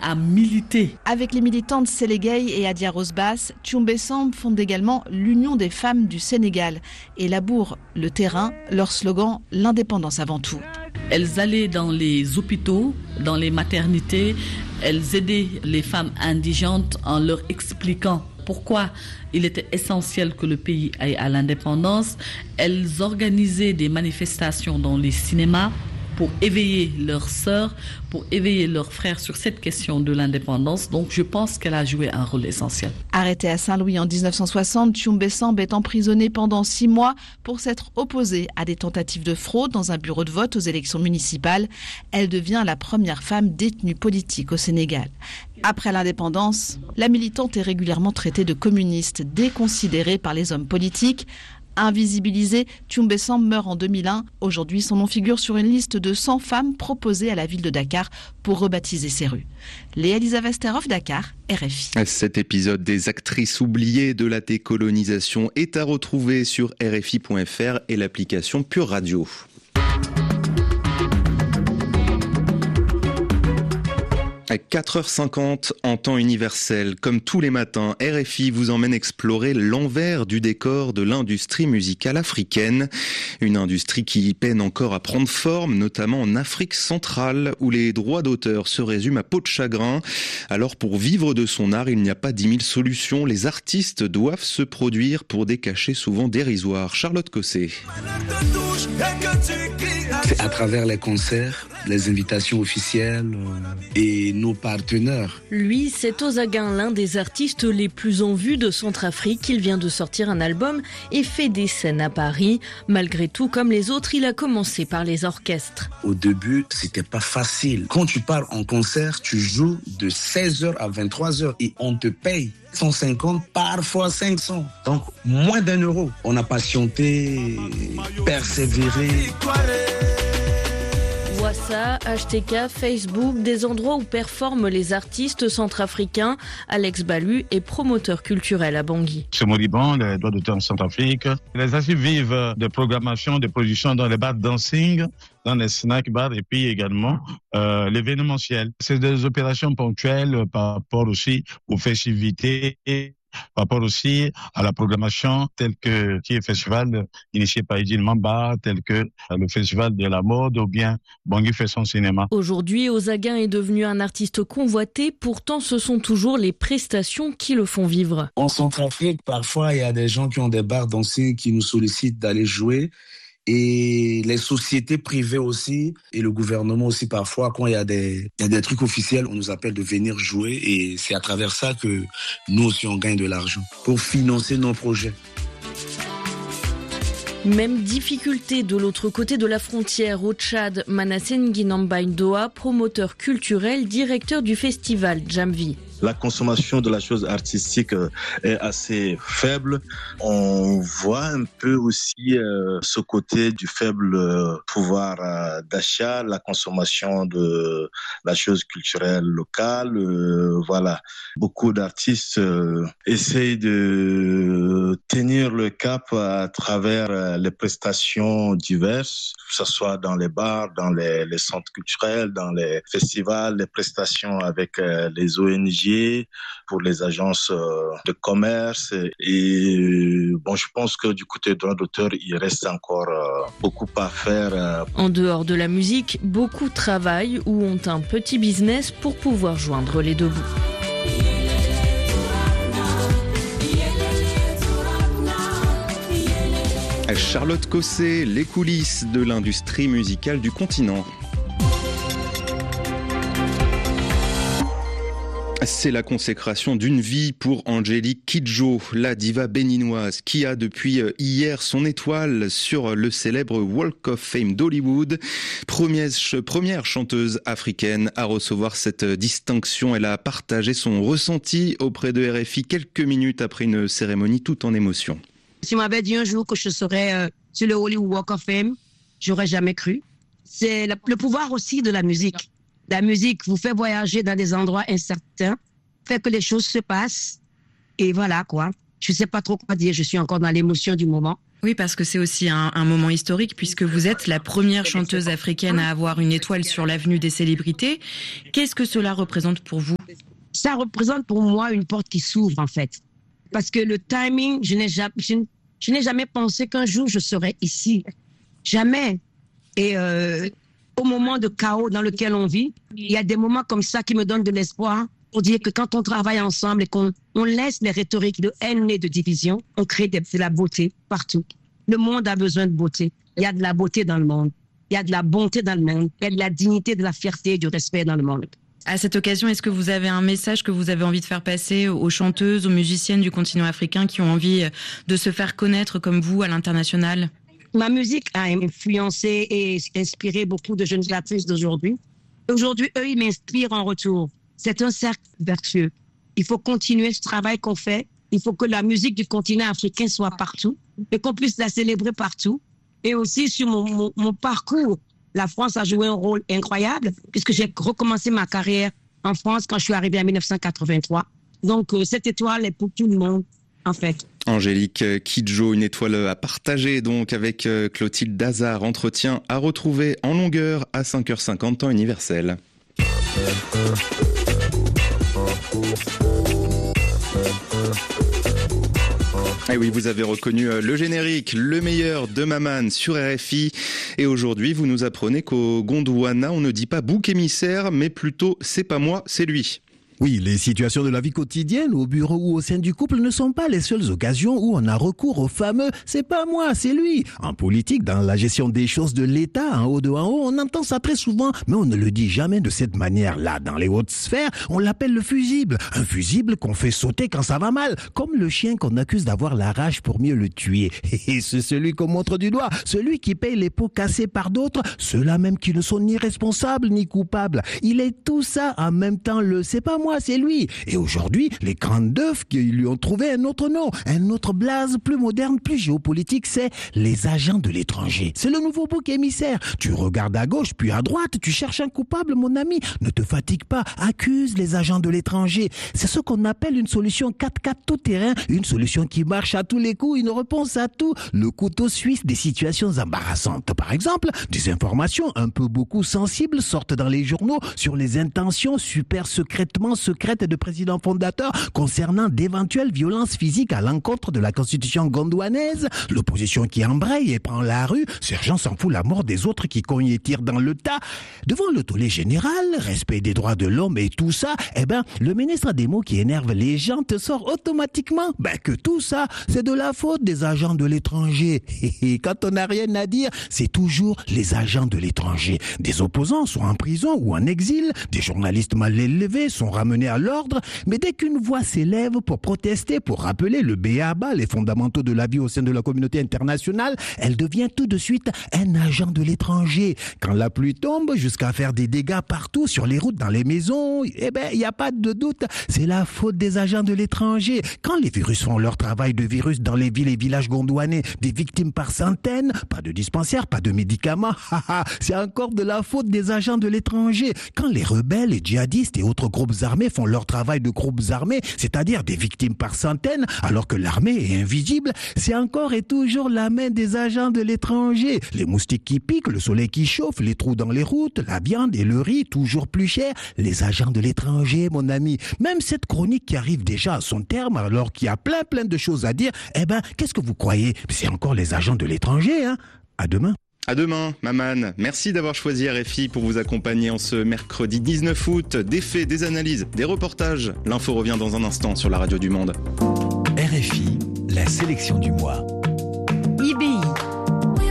à militer. Avec les militantes Sélégué et Adia Rose-Bass, Thiombé Samb fonde également l'Union des femmes du Sénégal et labourent le terrain, leur slogan « L'indépendance avant tout ». Elles allaient dans les hôpitaux, dans les maternités, elles aidaient les femmes indigentes en leur expliquant pourquoi il était essentiel que le pays aille à l'indépendance. Elles organisaient des manifestations dans les cinémas pour éveiller leurs sœurs, pour éveiller leurs frères sur cette question de l'indépendance. Donc je pense qu'elle a joué un rôle essentiel. Arrêtée à Saint-Louis en 1960, Thiombé Samb est emprisonnée pendant 6 mois pour s'être opposée à des tentatives de fraude dans un bureau de vote aux élections municipales. Elle devient la première femme détenue politique au Sénégal. Après l'indépendance, la militante est régulièrement traitée de communiste, déconsidérée par les hommes politiques. Invisibilisée, Thiombé Samb meurt en 2001. Aujourd'hui, son nom figure sur une liste de 100 femmes proposées à la ville de Dakar pour rebaptiser ses rues. Léa-Lisa Vesterhoff, Dakar, RFI. Cet épisode des actrices oubliées de la décolonisation est à retrouver sur RFI.fr et l'application Pure Radio. À 4h50 en temps universel, comme tous les matins, RFI vous emmène explorer l'envers du décor de l'industrie musicale africaine. Une industrie qui peine encore à prendre forme, notamment en Afrique centrale, où les droits d'auteur se résument à peau de chagrin. Alors pour vivre de son art, il n'y a pas 10 000 solutions. Les artistes doivent se produire pour des cachets souvent dérisoires. Charlotte Cosset. C'est à travers les concerts, les invitations officielles et nos partenaires. Lui, c'est Ozaguin, l'un des artistes les plus en vue de Centrafrique. Il vient de sortir un album et fait des scènes à Paris. Malgré tout, comme les autres, il a commencé par les orchestres. Au début, c'était pas facile. Quand tu pars en concert, tu joues de 16h à 23h et on te paye 150, parfois 500. Donc, moins d'€1. On a patienté, persévéré. WhatsApp, HTK, Facebook, des endroits où performent les artistes centrafricains. Alex Balu est promoteur culturel à Bangui. C'est moribond, les droits d'auteur en Centrafrique. Les artistes vivent de programmation, de production dans les bars de dancing, dans les snack bars et puis également l'événementiel. C'est des opérations ponctuelles par rapport aussi aux festivités et par rapport aussi à la programmation telle que qui est festival initié par Edil Mamba, tel que le festival de la mode ou bien Bangui fait son cinéma. Aujourd'hui, Ozaguin est devenu un artiste convoité, pourtant ce sont toujours les prestations qui le font vivre. En Centrafrique, parfois il y a des gens qui ont des bars dansés qui nous sollicitent d'aller jouer. Et les sociétés privées aussi, et le gouvernement aussi parfois, quand il y a des trucs officiels, on nous appelle de venir jouer et c'est à travers ça que nous aussi on gagne de l'argent pour financer nos projets. Même difficulté de l'autre côté de la frontière, au Tchad. Manassé Nguinamba Ndoa, promoteur culturel, directeur du festival Jamvi. La consommation de la chose artistique est assez faible. On voit un peu aussi ce côté du faible pouvoir d'achat, la consommation de la chose culturelle locale. Voilà, beaucoup d'artistes essayent de tenir le cap à travers les prestations diverses, que ce soit dans les bars, dans les centres culturels, dans les festivals, les prestations avec les ONG, pour les agences de commerce. Et bon, je pense que du côté droit d'auteur, il reste encore beaucoup à faire. En dehors de la musique, beaucoup travaillent ou ont un petit business pour pouvoir joindre les deux bouts. Charlotte Cosset, les coulisses de l'industrie musicale du continent. C'est la consécration d'une vie pour Angélique Kidjo, la diva béninoise qui a depuis hier son étoile sur le célèbre Walk of Fame d'Hollywood. Première chanteuse africaine à recevoir cette distinction. Elle a partagé son ressenti auprès de RFI quelques minutes après une cérémonie tout en émotion. Si on m'avait dit un jour que je serais sur le Hollywood Walk of Fame, j'aurais jamais cru. C'est le pouvoir aussi de la musique. La musique vous fait voyager dans des endroits incertains, fait que les choses se passent. Et voilà quoi. Je sais pas trop quoi dire, je suis encore dans l'émotion du moment. Oui, parce que c'est aussi un moment historique puisque vous êtes la première chanteuse africaine à avoir une étoile sur l'avenue des célébrités. Qu'est-ce que cela représente pour vous ? ça représente pour moi une porte qui s'ouvre, en fait. Parce que le timing, je n'ai jamais pensé qu'un jour je serais ici. Jamais. Et au moment de chaos dans lequel on vit, il y a des moments comme ça qui me donnent de l'espoir pour dire que quand on travaille ensemble et qu'on laisse les rhétoriques de haine et de division, on crée de la beauté partout. Le monde a besoin de beauté. Il y a de la beauté dans le monde. Il y a de la bonté dans le monde. Il y a de la dignité, de la fierté et du respect dans le monde. À cette occasion, est-ce que vous avez un message que vous avez envie de faire passer aux chanteuses, aux musiciennes du continent africain qui ont envie de se faire connaître comme vous à l'international? Ma musique a influencé et inspiré beaucoup de jeunes artistes d'aujourd'hui. Aujourd'hui, eux, ils m'inspirent en retour. C'est un cercle vertueux. Il faut continuer ce travail qu'on fait. Il faut que la musique du continent africain soit partout et qu'on puisse la célébrer partout. Et aussi, sur mon parcours, la France a joué un rôle incroyable puisque j'ai recommencé ma carrière en France quand je suis arrivée en 1983. Donc, cette étoile est pour tout le monde, en fait. Angélique Kidjo, une étoile à partager donc avec Clotilde Dazar. Entretien à retrouver en longueur à 5h50 temps universel. Et oui, vous avez reconnu le générique, le meilleur de Maman sur RFI. Et aujourd'hui, vous nous apprenez qu'au Gondwana, on ne dit pas bouc émissaire, mais plutôt c'est pas moi, c'est lui. Oui, les situations de la vie quotidienne, au bureau ou au sein du couple, ne sont pas les seules occasions où on a recours au fameux « c'est pas moi, c'est lui ». En politique, dans la gestion des choses de l'État, en haut de en haut, on entend ça très souvent, mais on ne le dit jamais de cette manière-là. Dans les hautes sphères, on l'appelle le fusible. Un fusible qu'on fait sauter quand ça va mal, comme le chien qu'on accuse d'avoir la rage pour mieux le tuer. Et c'est celui qu'on montre du doigt, celui qui paye les pots cassés par d'autres, ceux-là même qui ne sont ni responsables ni coupables. Il est tout ça en même temps le « c'est pas moi ». C'est lui. Et aujourd'hui, les grandes d'œufs qui lui ont trouvé un autre nom, un autre blaze plus moderne, plus géopolitique, c'est les agents de l'étranger. C'est le nouveau bouc émissaire. Tu regardes à gauche puis à droite, tu cherches un coupable, mon ami. Ne te fatigue pas, accuse les agents de l'étranger. C'est ce qu'on appelle une solution 4x4 tout-terrain, une solution qui marche à tous les coups, une réponse à tout. Le couteau suisse des situations embarrassantes. Par exemple, des informations un peu beaucoup sensibles sortent dans les journaux sur les intentions super secrètes de président fondateur concernant d'éventuelles violences physiques à l'encontre de la constitution gondwanaise. L'opposition qui embraye et prend la rue, Sergent s'en fout la mort des autres qui cognent et tirent dans le tas. Devant le tollé général, respect des droits de l'homme et tout ça, le ministre des mots qui énerve les gens te sort automatiquement que tout ça, c'est de la faute des agents de l'étranger. Et quand on n'a rien à dire, c'est toujours les agents de l'étranger. Des opposants sont en prison ou en exil, des journalistes mal élevés sont ramenés à l'ordre, mais dès qu'une voix s'élève pour protester, pour rappeler le b.a.-ba, les fondamentaux de la vie au sein de la communauté internationale, elle devient tout de suite un agent de l'étranger. Quand la pluie tombe, jusqu'à faire des dégâts partout, sur les routes, dans les maisons, il n'y a pas de doute, c'est la faute des agents de l'étranger. Quand les virus font leur travail de virus dans les villes et villages gondwanais, des victimes par centaines, pas de dispensaires, pas de médicaments, c'est encore de la faute des agents de l'étranger. Quand les rebelles, les djihadistes et autres groupes armés font leur travail de groupes armés, c'est-à-dire des victimes par centaines, alors que l'armée est invisible, c'est encore et toujours la main des agents de l'étranger. Les moustiques qui piquent, le soleil qui chauffe, les trous dans les routes, la viande et le riz toujours plus cher, les agents de l'étranger, mon ami. Même cette chronique qui arrive déjà à son terme, alors qu'il y a plein de choses à dire, qu'est-ce que vous croyez? C'est encore les agents de l'étranger, hein? À demain. À demain, Maman. Merci d'avoir choisi RFI pour vous accompagner en ce mercredi 19 août. Des faits, des analyses, des reportages. L'info revient dans un instant sur la radio du Monde. RFI, la sélection du mois.